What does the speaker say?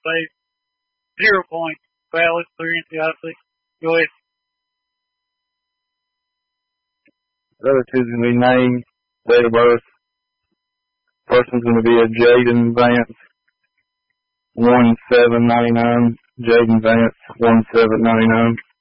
safe. 0 points. Valid through NCIC. Go ahead. The other two's going to be name, date of birth. Person's going to be a Jaden Vance, 1/7/99. Jaden Vance, 1/7/99.